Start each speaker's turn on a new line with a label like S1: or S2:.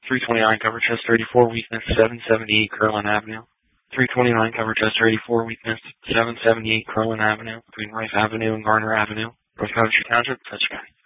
S1: 329 cover chest 34 weakness 778 Curlin Avenue. 329 cover chest 34 weakness 778 Curlin Avenue between Rice Avenue and Garner Avenue, North Coventry Township, Dutchess County.